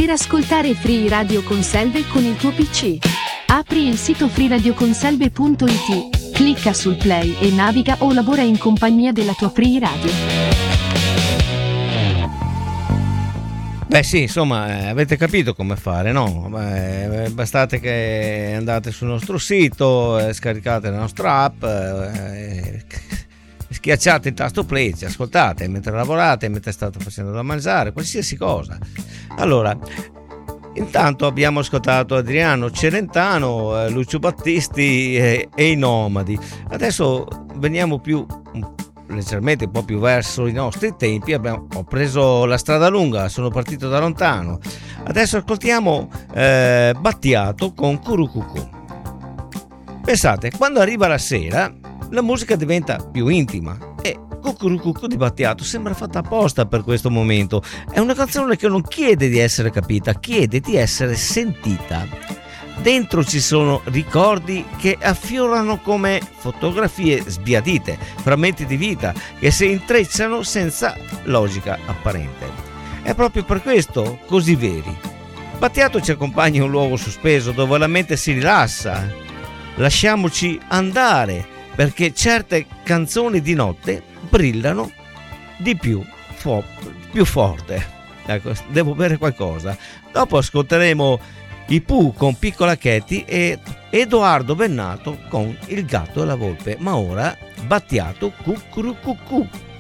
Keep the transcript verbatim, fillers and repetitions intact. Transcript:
per ascoltare Free Radio Conselve con il tuo P C. Apri il sito free radio conselve punto it, clicca sul play e naviga o lavora in compagnia della tua Free Radio. Beh sì, insomma, eh, avete capito come fare, no? Beh, bastate che andate sul nostro sito, eh, scaricate la nostra app, eh, schiacciate il tasto play, ci ascoltate mentre lavorate, mentre state facendo da mangiare, qualsiasi cosa. Allora, intanto abbiamo ascoltato Adriano Celentano, eh, Lucio Battisti e, e i Nomadi. Adesso veniamo più leggermente un po' più verso i nostri tempi. Abbiamo, ho preso la strada lunga, sono partito da lontano. Adesso ascoltiamo eh, Battiato con Curucucù. Pensate, quando arriva la sera la musica diventa più intima e Cucurucucù di Battiato sembra fatta apposta per questo momento. È una canzone che non chiede di essere capita, chiede di essere sentita. Dentro ci sono ricordi che affiorano come fotografie sbiadite, frammenti di vita che si intrecciano senza logica apparente. È proprio per questo così veri. Battiato ci accompagna in un luogo sospeso dove la mente si rilassa. Lasciamoci andare, perché certe canzoni di notte brillano di più, fo- più forte. Ecco, devo bere qualcosa. Dopo ascolteremo i Pooh con Piccola Katy e Edoardo Bennato con Il gatto e la volpe. Ma ora Battiato Cucurucucù.